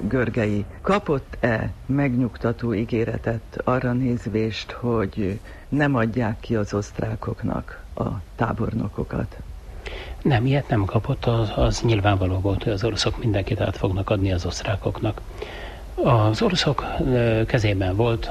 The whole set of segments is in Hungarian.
Görgei kapott-e megnyugtató ígéretet arra nézvést, hogy nem adják ki az osztrákoknak a tábornokokat? Nem, ilyet nem kapott, az nyilvánvaló volt, hogy az oroszok mindenkit át fognak adni az osztrákoknak. Az oroszok kezében volt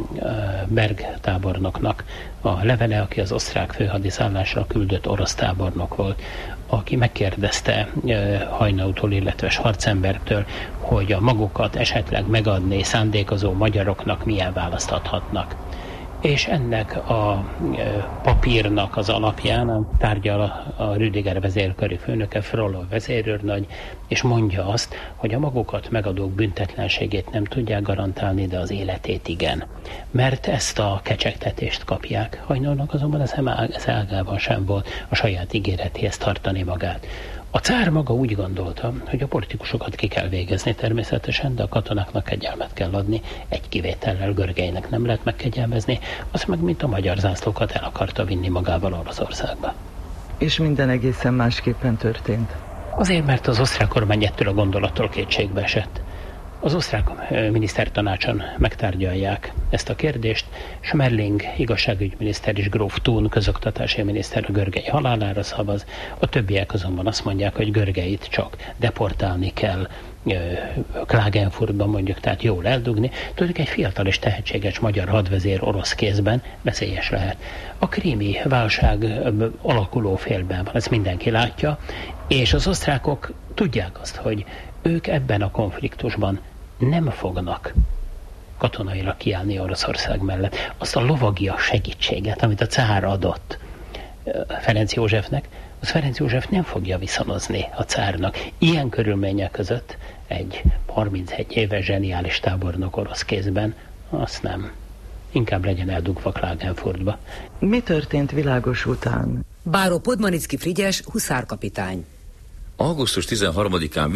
Berg tábornoknak a levele, aki az osztrák főhadiszállásra küldött orosz tábornok volt, aki megkérdezte Hajnautól, illetve Schwarzenbergtől, hogy a magukat esetleg megadni szándékozó magyaroknak milyen választ adhatnak. És ennek a papírnak az alapján tárgyal a Rüdiger vezérkari főnöke, Frollo vezérőrnagy, és mondja azt, hogy a magukat megadók büntetlenségét nem tudják garantálni, de az életét igen. Mert ezt a kecsegtetést kapják. Hajnalnak azonban ez ágában sem volt a saját ígéretéhez tartani magát. A cár maga úgy gondolta, hogy a politikusokat ki kell végezni természetesen, de a katonáknak kegyelmet kell adni, egy kivétellel, Görgeinek nem lehet megkegyelmezni, az meg mint a magyar zászlókat el akarta vinni magával Oroszországba. És minden egészen másképpen történt. Azért, mert az osztrák kormány ettől a gondolattól kétségbe esett. Az osztrák minisztertanácson megtárgyalják ezt a kérdést. Schmerling igazságügyminiszter és Gróf Thun közoktatási miniszter a Görgei halálára szavaz. A többiek azonban azt mondják, hogy Görgeit csak deportálni kell, Klagenfurtban mondjuk, tehát jól eldugni. Tudjuk, egy fiatal és tehetséges magyar hadvezér orosz kézben veszélyes lehet. A krími válság alakuló félben van, ezt mindenki látja, és az osztrákok tudják azt, hogy ők ebben a konfliktusban nem fognak katonailag kiállni Oroszország mellett. Azt a lovagia segítséget, amit a cár adott Ferenc Józsefnek, az Ferenc József nem fogja viszonozni a cárnak. Ilyen körülmények között egy 31 éves zseniális tábornok orosz kézben, azt nem. Inkább legyen eldugva Klagenfurtba. Mi történt világos után? Báró Podmanicki Frigyes, huszárkapitány. Augusztus 13-án